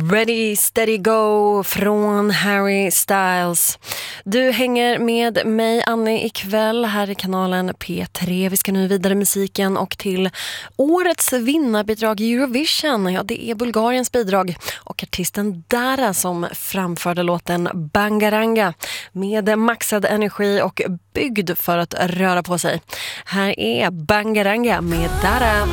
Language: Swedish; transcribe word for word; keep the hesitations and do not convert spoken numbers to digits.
Ready, steady, go från Harry Styles. Du hänger med mig, Annie, ikväll här i kanalen P tre. Vi ska nu vidare musiken och till årets vinnarbidrag i Eurovision. Ja, det är Bulgariens bidrag och artisten Dara som framförde låten Bangaranga med maxad energi och byggd för att röra på sig. Här är Bangaranga med Dara.